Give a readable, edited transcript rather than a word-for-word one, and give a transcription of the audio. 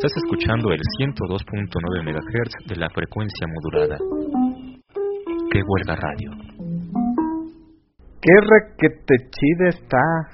Estás escuchando el 102.9 MHz de la frecuencia modulada. ¡Qué huelga radio! ¡Qué requete chida está!